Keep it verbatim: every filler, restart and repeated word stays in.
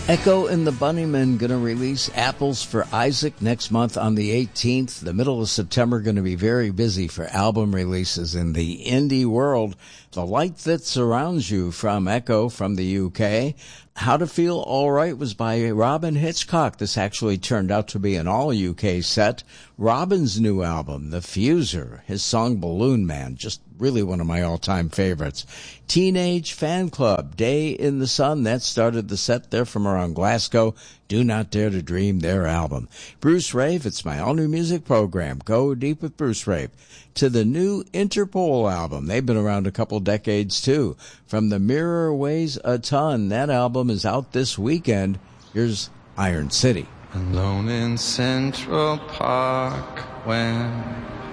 Echo and the Bunnymen going to release Apples for Isaac next month on the eighteenth. The middle of September going to be very busy for album releases in the indie world. The Light That Surrounds You from Echo from the U K. How to Feel All Right was by Robin Hitchcock. This actually turned out to be an all-U K set. Robin's new album, The Fuser, his song Balloon Man, just really one of my all-time favorites. Teenage Fan Club, Day in the Sun, that started the set there from around Glasgow. Do Not Dare to Dream, their album. Bruce Rave, it's my all-new music program, Go Deep with Bruce Rave. To the new Interpol album. They've been around a couple decades, too. From The Mirror Weighs a Ton, that album is out this weekend. Here's Iron City. Alone in Central Park when